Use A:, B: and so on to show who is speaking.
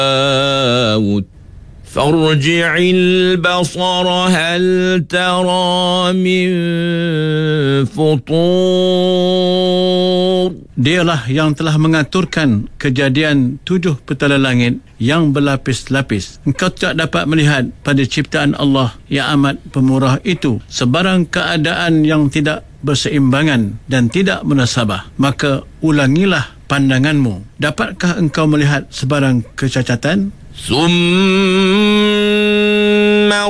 A: فارجع البصر هل ترى من فطور.
B: Dialah yang telah mengaturkan kejadian 7 petala langit yang berlapis-lapis. Engkau tak dapat melihat pada ciptaan Allah yang amat pemurah itu sebarang keadaan yang tidak berseimbangan dan tidak munasabah. Maka ulangilah pandanganmu. Dapatkah engkau melihat sebarang kecacatan?
A: ثم